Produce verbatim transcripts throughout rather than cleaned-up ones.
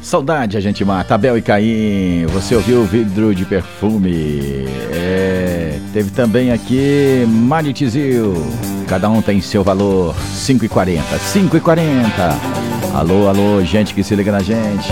Saudade a gente mata. Abel e Caim, você ouviu o Vidro de Perfume. É, teve também aqui Mari Tizil. Cada um tem seu valor. cinco e quarenta, cinco e quarenta. Alô, alô, gente que se liga na gente.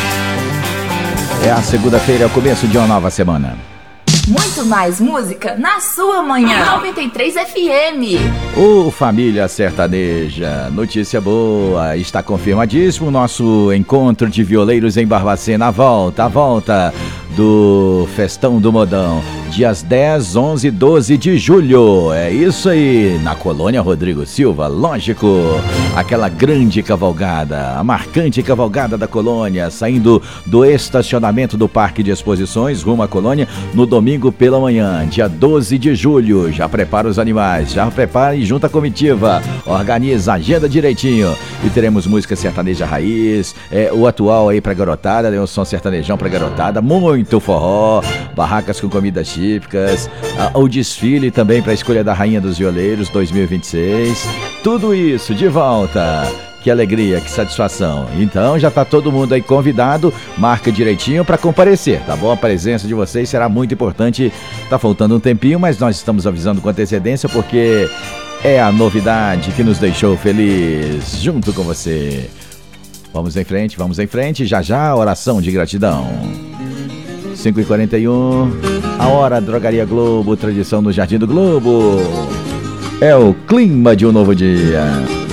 É a segunda-feira, é o começo de uma nova semana. Muito mais música na sua manhã. noventa e três F M. Ô, família sertaneja, notícia boa, está confirmadíssimo o nosso encontro de violeiros em Barbacena. A volta, a volta do Festão do Modão, dias dez, onze e doze de julho. É isso aí, na Colônia Rodrigo Silva, lógico. Aquela grande cavalgada, a marcante cavalgada da Colônia, saindo do estacionamento do Parque de Exposições, rumo à Colônia, no domingo pela manhã, dia doze de julho. Já prepara os animais, já prepara e junta a comitiva, organiza a agenda direitinho. E teremos música sertaneja raiz, é, o atual aí pra garotada, né, o som sertanejão pra garotada, muito forró, barracas com comidas típicas, a, o desfile também para a escolha da Rainha dos Violeiros dois mil e vinte e seis, tudo isso de volta. Que alegria, que satisfação. Então já tá todo mundo aí convidado, marca direitinho para comparecer, tá bom? A presença de vocês será muito importante. Tá faltando um tempinho, mas nós estamos avisando com antecedência porque é a novidade que nos deixou feliz junto com você. Vamos em frente, vamos em frente, já já a oração de gratidão. cinco e quarenta e um, a hora Drogaria Globo, tradição no Jardim do Globo. É o clima de um novo dia.